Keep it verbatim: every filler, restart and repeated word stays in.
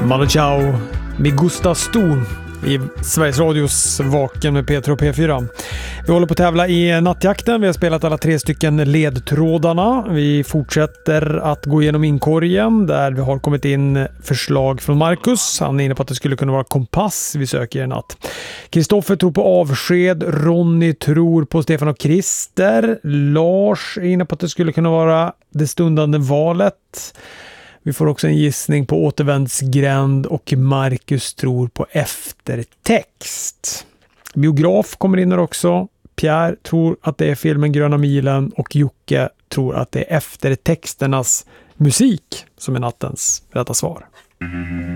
Manu Chao, Mi Gusta Sto i Sveriges Radios Vaken med P tre och P fyra. Vi håller på att tävla i nattjakten. Vi har spelat alla tre stycken ledtrådarna. Vi fortsätter att gå igenom inkorgen där vi har kommit in förslag från Marcus. Han är inne på att det skulle kunna vara kompass vi söker i natt. Kristoffer tror på avsked. Ronny tror på Stefan och Christer. Lars är inne på att det skulle kunna vara det stundande valet. Vi får också en gissning på återvändsgränd och Marcus tror på eftertext. Biograf kommer in här också. Pierre tror att det är filmen Gröna milen och Jocke tror att det är eftertexternas musik som är nattens rätta svar.